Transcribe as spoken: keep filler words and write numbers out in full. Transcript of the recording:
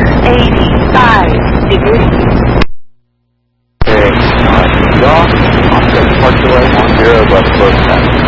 eighty-five degrees. Okay, uh, Oscar Parkway, one zero, left close.